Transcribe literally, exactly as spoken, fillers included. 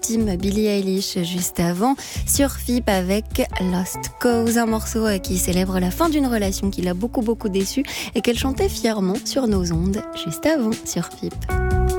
Team Billie Eilish juste avant sur F I P avec Lost Cause, un morceau qui célèbre la fin d'une relation qui l'a beaucoup beaucoup déçue et qu'elle chantait fièrement sur nos ondes juste avant sur F I P.